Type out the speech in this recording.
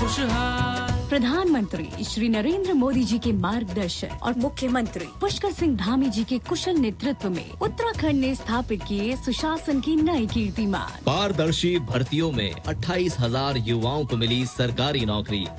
प्रधानमंत्री श्री नरेंद्र मोदी जी के मार्गदर्शन और मुख्यमंत्री पुष्कर सिंह धामी जी के कुशल नेतृत्व में उत्तराखंड ने स्थापित किए सुशासन की नई कीर्तिमान। पारदर्शी भर्तियों में 28,000 युवाओं को मिली सरकारी नौकरी।